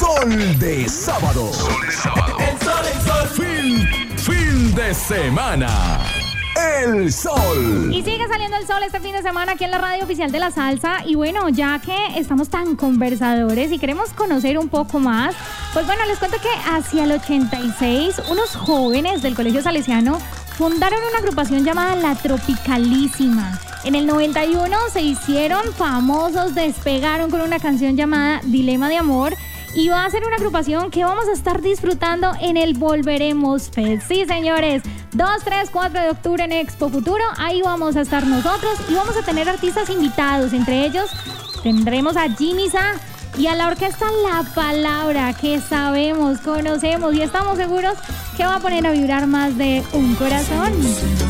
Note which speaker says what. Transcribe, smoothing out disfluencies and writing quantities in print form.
Speaker 1: Sol de sábado.
Speaker 2: El sol.
Speaker 1: Fin de semana. El Sol.
Speaker 3: Y sigue saliendo el sol este fin de semana aquí en la radio oficial de la salsa. Y bueno, ya que estamos tan conversadores y queremos conocer un poco más, pues bueno, les cuento que hacia el 86 unos jóvenes del Colegio Salesiano fundaron una agrupación llamada La Tropicalísima. En el 91 se hicieron famosos, despegaron con una canción llamada Dilema de Amor. Y va a ser una agrupación que vamos a estar disfrutando en el Volveremos Fest. Sí, señores, 2, 3, 4 de octubre en Expo Futuro. Ahí vamos a estar nosotros y vamos a tener artistas invitados. Entre ellos tendremos a Jimmy Sa y a la orquesta La Palabra, que sabemos, conocemos y estamos seguros que va a poner a vibrar más de un corazón.